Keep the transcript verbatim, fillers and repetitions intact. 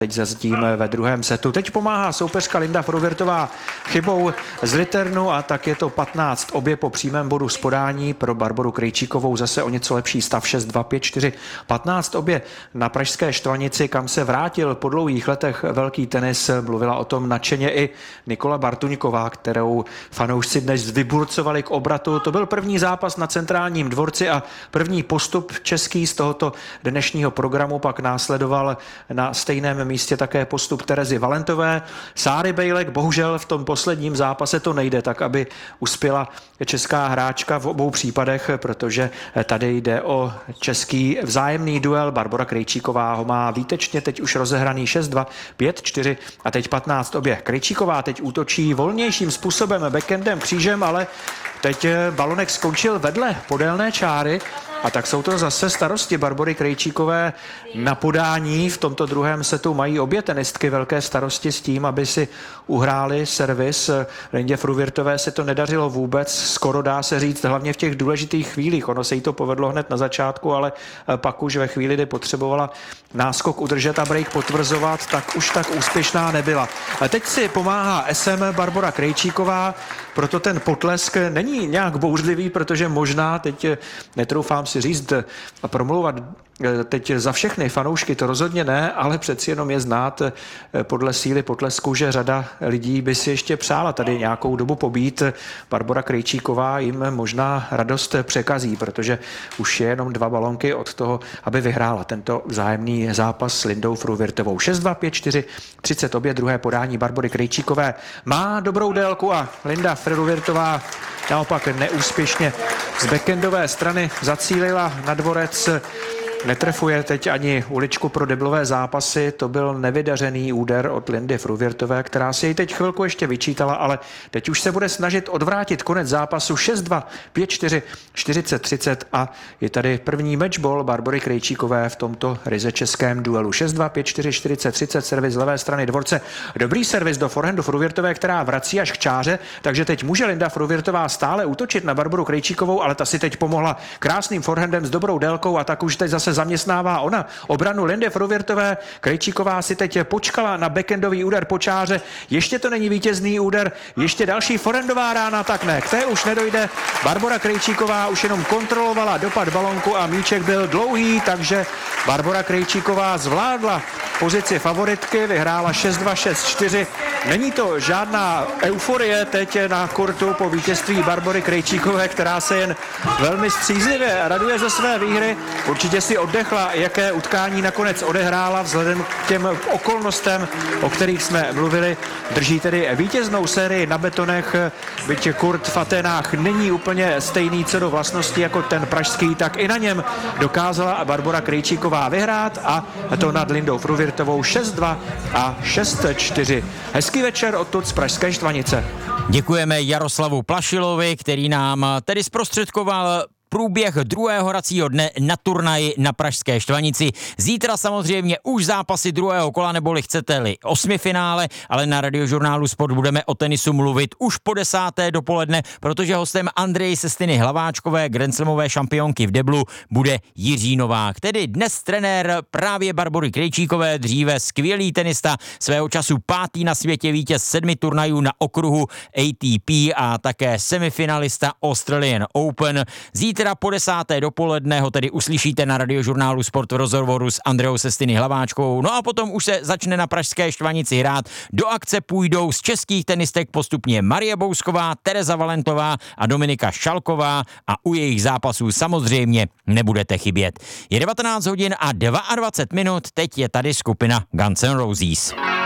Teď zazdím ve druhém setu. Teď pomáhá soupeřka Linda Fruhvirtová chybou z returnu a tak je to patnáct obě po přímém bodu z podání pro Barboru Krejčíkovou. Zase o něco lepší stav šest dva pět čtyři. patnáct obě na pražské Štvanici, kam se vrátil po dlouhých letech velký tenis. Mluvila o tom nadšeně i Nikola Bartuňková, kterou fanoušci dnes vyburcovali k obratu. To byl první zápas na Centrálním dvorci a první postup český z tohoto dnešního programu. Pak následoval na stejném místě také postup Terezy Valentové. Sáry Bejlek bohužel v tom posledním zápase to nejde tak, aby uspěla česká hráčka v obou případech, protože tady jde o český vzájemný duel. Barbora Krejčíková ho má výtečně teď už rozehraný šest dva pět čtyři a teď patnáct obě. Krejčíková teď útočí volnějším způsobem, backendem, křížem, ale teď balonek skončil vedle podélné čáry. A tak jsou to zase starosti Barbory Krejčíkové na podání. V tomto druhém setu mají obě tenistky velké starosti s tím, aby si uhráli servis. Lindě Fruhvirtové se to nedařilo vůbec, skoro dá se říct, hlavně v těch důležitých chvílích. Ono se jí to povedlo hned na začátku, ale pak už ve chvíli, kdy potřebovala náskok udržet a break potvrzovat, tak už tak úspěšná nebyla. A teď si pomáhá S M Barbora Krejčíková, proto ten potlesk není nějak bouřlivý, protože možná, teď netroufám si říct a promlouvat teď za všechny fanoušky, to rozhodně ne, ale přeci jenom je znát podle síly potlesku, že řada lidí by si ještě přála tady nějakou dobu pobít. Barbora Krejčíková jim možná radost překazí, protože už je jenom dva balonky od toho, aby vyhrála tento vzájemný zápas s Lindou Fruhvirtovou. šest dva pět čtyři třicet obě, druhé podání Barbory Krejčíkové má dobrou délku a Linda Fruhvirtová naopak neúspěšně z backendové strany zacílila na dvorec. Netrefuje teď ani uličku pro deblové zápasy, to byl nevydařený úder od Lindy Fruhvirtové, která si jej teď chvilku ještě vyčítala, ale teď už se bude snažit odvrátit konec zápasu šest dva pět čtyři čtyřicet třicet a je tady první matchball Barbory Krejčíkové v tomto ryze českém duelu. šest dva pět čtyři čtyřicet třicet, servis z levé strany dvorce. Dobrý servis do forehandu Fruhvirtové, která vrací až k čáře, takže teď může Linda Fruhvirtová stále útočit na Barboru Krejčíkovou, ale ta si teď pomohla krásným forehandem s dobrou délkou a tak už teď zase zaměstnává ona obranu Lindy Fruhvirtové. Krejčíková si teď počkala na backendový úder po čáře. Ještě to není vítězný úder, ještě další forehandová rána, tak ne, k té už nedojde. Barbora Krejčíková už jenom kontrolovala dopad balonku a míček byl dlouhý, takže Barbora Krejčíková zvládla pozici favoritky, vyhrála šest dva šest čtyři. Není to žádná euforie teď na kurtu po vítězství Barbory Krejčíkové, která se jen velmi střízlivě raduje ze své výhry. Určitě si oddechla, jaké utkání nakonec odehrála vzhledem k těm okolnostem, o kterých jsme mluvili. Drží tedy vítěznou sérii na betonech, byť kurt v Aténách není úplně stejný co do vlastnosti jako ten pražský, tak i na něm dokázala Barbora Krejčíková vyhrát a to nad Lindou Fruhvirtovou šest dva a šest čtyři. Hezký večer odtud z pražské Štvanice. Děkujeme Jaroslavu Plašilovi, který nám tedy zprostředkoval průběh druhého hracího dne na turnaji na pražské Štvanici. Zítra samozřejmě už zápasy druhého kola, neboli chcete-li osmifinále, ale na Radiožurnálu Sport budeme o tenisu mluvit už po desáté dopoledne, protože hostem Andreji Sestiny Hlaváčkové, grandslamové šampionky v deblu, bude Jiří Novák. Tedy dnes trenér právě Barbory Krejčíkové, dříve skvělý tenista, svého času pátý na světě, vítěz sedmi turnajů na okruhu A T P a také semifinalista Australian Open. Zítra po desáté dopoledne ho tedy uslyšíte na Radiožurnálu Sport v rozhovoru s Andreou Sestiny Hlaváčkovou. No a potom už se začne na pražské Štvanici hrát. Do akce půjdou z českých tenistek postupně Marie Bousková, Tereza Valentová a Dominika Šalková a u jejich zápasů samozřejmě nebudete chybět. Je devatenáct hodin a dvacet dva minut, teď je tady skupina Guns N' Roses.